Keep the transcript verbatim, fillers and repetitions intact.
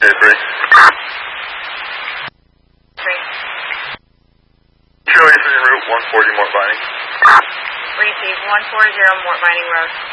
Okay, three. Three. Showing for route one forty Mort Binding. Receive one forty Mort Binding Road.